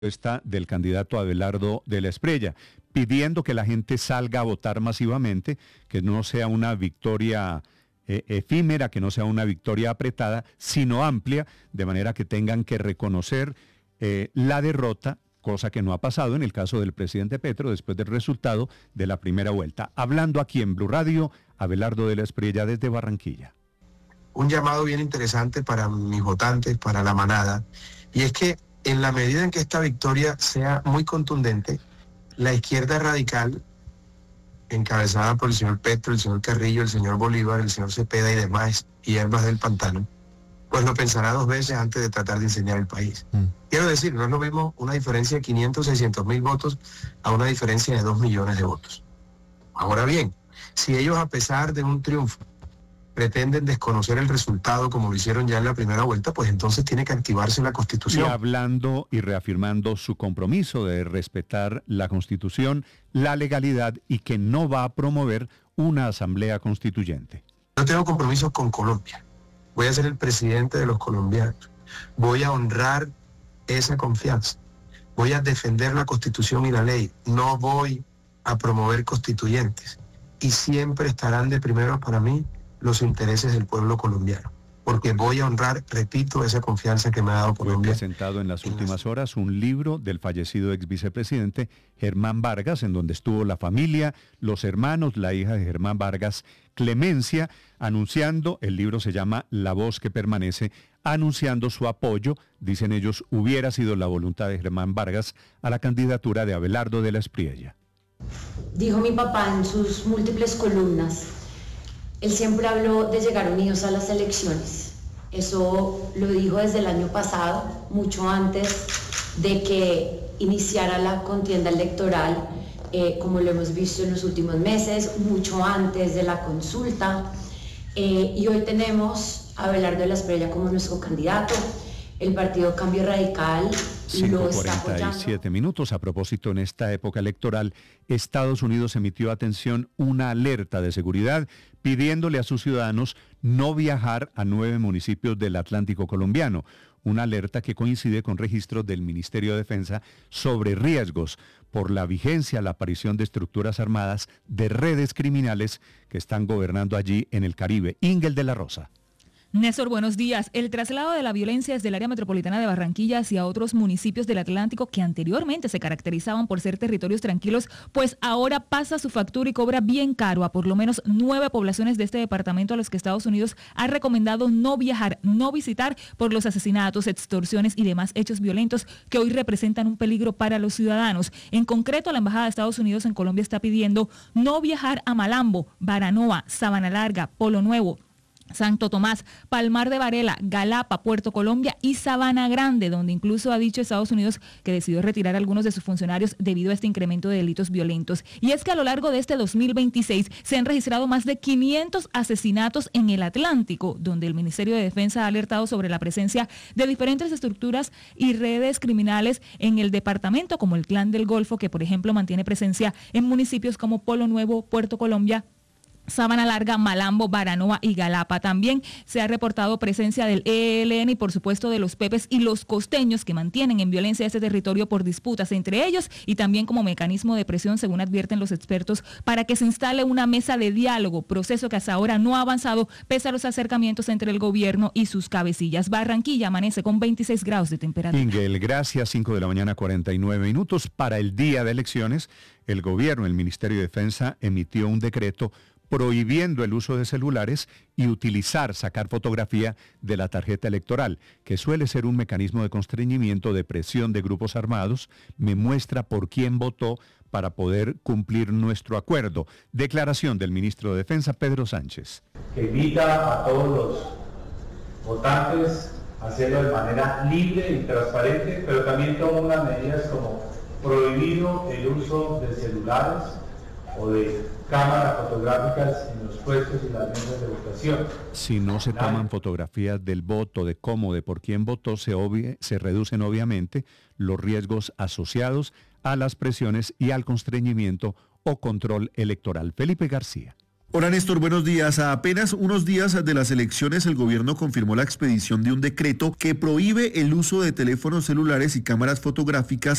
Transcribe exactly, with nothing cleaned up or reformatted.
Esta del candidato Abelardo de la Espriella, pidiendo que la gente salga a votar masivamente, que no sea una victoria eh, efímera, que no sea una victoria apretada, sino amplia, de manera que tengan que reconocer eh, la derrota, cosa que no ha pasado en el caso del presidente Petro después del resultado de la primera vuelta. Hablando aquí en Blue Radio, Abelardo de la Espriella desde Barranquilla. Un llamado bien interesante para mis votantes, para la manada, y es que en la medida en que esta victoria sea muy contundente, la izquierda radical, encabezada por el señor Petro, el señor Carrillo, el señor Bolívar, el señor Cepeda y demás hierbas del pantano, pues lo pensará dos veces antes de tratar de enseñar el país. Mm. Quiero decir, no es lo mismo una diferencia de quinientos, seiscientos mil votos a una diferencia de dos millones de votos. Ahora bien, si ellos, a pesar de un triunfo, pretenden desconocer el resultado como lo hicieron ya en la primera vuelta, pues entonces tiene que activarse la Constitución. Y hablando y reafirmando su compromiso de respetar la Constitución, la legalidad y que no va a promover una asamblea constituyente. Yo tengo compromisos con Colombia. Voy a ser el presidente de los colombianos. Voy a honrar esa confianza. Voy a defender la Constitución y la ley. No voy a promover constituyentes. Y siempre estarán de primero para mí los intereses del pueblo colombiano, porque voy a honrar, repito, esa confianza que me ha dado Colombia. Fue presentado en las últimas horas un libro del fallecido ex vicepresidente Germán Vargas, en donde estuvo la familia, los hermanos, la hija de Germán Vargas, Clemencia, anunciando, el libro se llama La voz que permanece, anunciando su apoyo, dicen ellos, hubiera sido la voluntad de Germán Vargas a la candidatura de Abelardo de la Espriella. Dijo mi papá en sus múltiples columnas, él siempre habló de llegar unidos a las elecciones. Eso lo dijo desde el año pasado, mucho antes de que iniciara la contienda electoral, eh, como lo hemos visto en los últimos meses, mucho antes de la consulta. Eh, y hoy tenemos a Abelardo de la Espriella como nuestro candidato. El partido Cambio Radical lo está apoyando. cuarenta y siete minutos. A propósito, en esta época electoral, Estados Unidos emitió, atención, una alerta de seguridad pidiéndole a sus ciudadanos no viajar a nueve municipios del Atlántico colombiano. Una alerta que coincide con registros del Ministerio de Defensa sobre riesgos por la vigencia, la aparición de estructuras armadas, de redes criminales que están gobernando allí en el Caribe. Ingel de la Rosa. Néstor, buenos días. El traslado de la violencia desde el área metropolitana de Barranquilla hacia otros municipios del Atlántico que anteriormente se caracterizaban por ser territorios tranquilos, pues ahora pasa su factura y cobra bien caro a por lo menos nueve poblaciones de este departamento a los que Estados Unidos ha recomendado no viajar, no visitar por los asesinatos, extorsiones y demás hechos violentos que hoy representan un peligro para los ciudadanos. En concreto, la Embajada de Estados Unidos en Colombia está pidiendo no viajar a Malambo, Baranoa, Sabana Larga, Polo Nuevo, Santo Tomás, Palmar de Varela, Galapa, Puerto Colombia y Sabana Grande, donde incluso ha dicho Estados Unidos que decidió retirar a algunos de sus funcionarios debido a este incremento de delitos violentos. Y es que a lo largo de este dos mil veintiséis se han registrado más de quinientos asesinatos en el Atlántico, donde el Ministerio de Defensa ha alertado sobre la presencia de diferentes estructuras y redes criminales en el departamento, como el Clan del Golfo, que por ejemplo mantiene presencia en municipios como Polo Nuevo, Puerto Colombia, Sabana Larga, Malambo, Baranoa y Galapa. También se ha reportado presencia del E L N y por supuesto de los pepes y los costeños que mantienen en violencia este territorio por disputas entre ellos y también como mecanismo de presión, según advierten los expertos, para que se instale una mesa de diálogo, proceso que hasta ahora no ha avanzado pese a los acercamientos entre el gobierno y sus cabecillas. Barranquilla amanece con veintiséis grados de temperatura. Ingel, gracias. cinco de la mañana, cuarenta y nueve minutos. Para el día de elecciones, el gobierno, el Ministerio de Defensa, emitió un decreto prohibiendo el uso de celulares y utilizar, sacar fotografía de la tarjeta electoral, que suele ser un mecanismo de constreñimiento, de presión de grupos armados. Me muestra por quién votó para poder cumplir nuestro acuerdo. Declaración del ministro de Defensa, Pedro Sánchez. Que invita a todos los votantes a hacerlo de manera libre y transparente, pero también toma unas medidas como prohibido el uso de celulares o de cámaras fotográficas en los puestos y las mesas de votación. Si no se toman fotografías del voto, de cómo, de por quién votó, se, obvie, se reducen obviamente los riesgos asociados a las presiones y al constreñimiento o control electoral. Felipe García. Hola Néstor, buenos días. A apenas unos días de las elecciones, el gobierno confirmó la expedición de un decreto que prohíbe el uso de teléfonos celulares y cámaras fotográficas